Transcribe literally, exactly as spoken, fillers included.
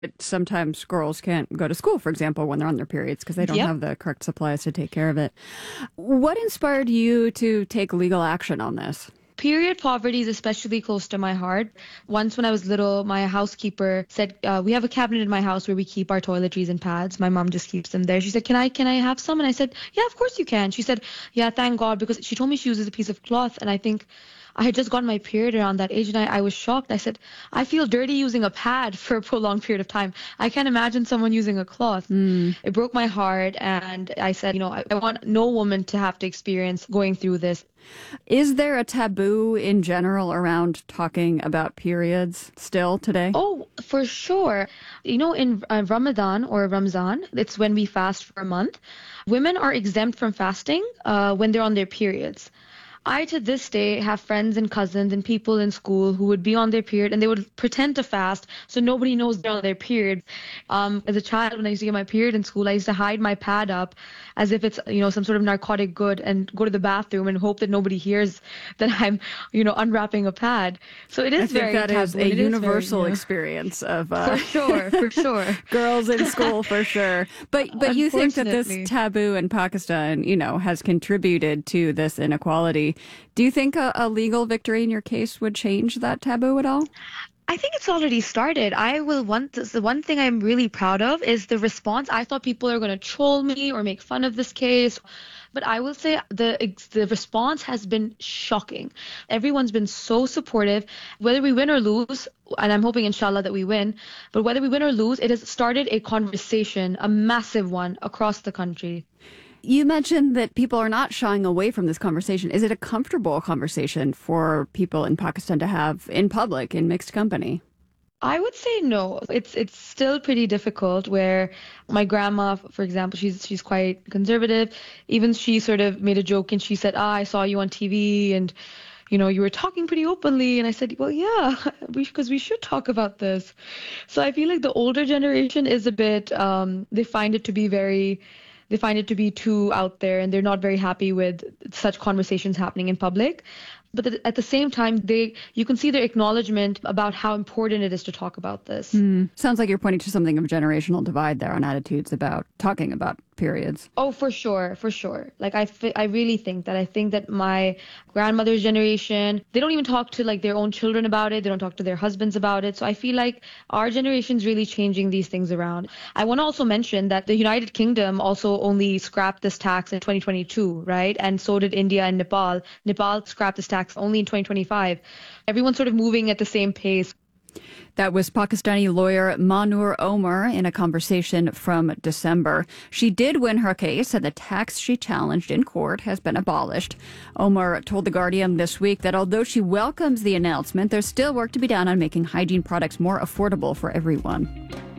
Sometimes girls can't go to school, for example, when they're on their periods because they don't Yep. have the correct supplies to take care of it. What inspired you to take legal action on this? Period poverty is especially close to my heart. Once when I was little, my housekeeper said, uh, we have a cabinet in my house where we keep our toiletries and pads. My mom just keeps them there. She said, can I can I have some? And I said, yeah, of course you can. She said, yeah, thank God, because she told me she uses a piece of cloth. And I think I had just gotten my period around that age, and I, I was shocked. I said, I feel dirty using a pad for a prolonged period of time. I can't imagine someone using a cloth. Mm. It broke my heart, and I said, you know, I, I want no woman to have to experience going through this. Is there a taboo in general around talking about periods still today? Oh, for sure. You know, in uh, Ramadan or Ramzan, it's when we fast for a month. Women are exempt from fasting uh, when they're on their periods. I, to this day, have friends and cousins and people in school who would be on their period and they would pretend to fast so nobody knows they're on their period. Um, as a child, when I used to get my period in school, I used to hide my pad up as if it's, you know, some sort of narcotic good and go to the bathroom and hope that nobody hears that I'm, you know, unwrapping a pad. So it is I think very that is taboo. a It universal very, yeah. experience of uh, For sure, for sure. girls in school, for sure. But but you think that this Unfortunately. taboo in Pakistan, you know, has contributed to this inequality. Do you think a, a legal victory in your case would change that taboo at all? I think it's already started. I will want this, the one thing I'm really proud of is the response. I thought people are going to troll me or make fun of this case, but I will say the the response has been shocking. Everyone's been so supportive. Whether we win or lose, and I'm hoping inshallah that we win, but whether we win or lose, it has started a conversation, a massive one across the country. You mentioned that people are not shying away from this conversation. Is it a comfortable conversation for people in Pakistan to have in public, in mixed company? I would say no. It's it's still pretty difficult where my grandma, for example, she's she's quite conservative. Even she sort of made a joke and she said, ah, I saw you on T V and, you know, you were talking pretty openly. And I said, well, yeah, we because we should talk about this. So I feel like the older generation is a bit, um, they find it to be very, they find it to be too out there and they're not very happy with such conversations happening in public. But th- at the same time, they you can see their acknowledgement about how important it is to talk about this. Mm. Sounds like you're pointing to something of a generational divide there on attitudes about talking about periods. Oh, for sure, for sure. Like I, fi- I really think that I think that my grandmother's generation, they don't even talk to like their own children about it. They don't talk to their husbands about it. So I feel like our generation's really changing these things around. I want to also mention that the United Kingdom also only scrapped this tax in twenty twenty-two, right? And so did India and Nepal. Nepal scrapped this tax only in twenty twenty-five. Everyone's sort of moving at the same pace. That was Pakistani lawyer Manur Omar in a conversation from December. She did win her case, and the tax she challenged in court has been abolished. Omar told The Guardian this week that although she welcomes the announcement, there's still work to be done on making hygiene products more affordable for everyone.